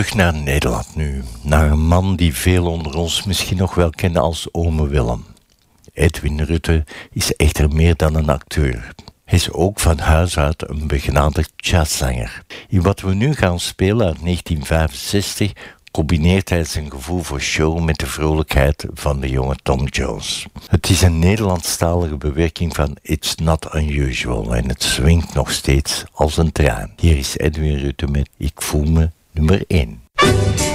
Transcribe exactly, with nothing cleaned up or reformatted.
Terug naar Nederland nu. Naar een man die veel onder ons misschien nog wel kennen als Ome Willem. Edwin Rutte is echter meer dan een acteur. Hij is ook van huis uit een begenadigd jazzzanger. In wat we nu gaan spelen uit negentien vijfenzestig combineert hij zijn gevoel voor show met de vrolijkheid van de jonge Tom Jones. Het is een Nederlandstalige bewerking van It's Not Unusual en het swingt nog steeds als een trein. Hier is Edwin Rutte met Ik voel me nummer één.